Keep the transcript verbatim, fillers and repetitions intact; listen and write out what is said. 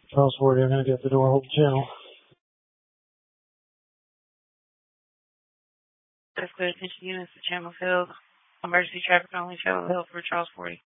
Charles forty, I'm going to get the door, hold the channel. That's clear. Attention units, the channel failed. Emergency traffic only channel held for Charles forty.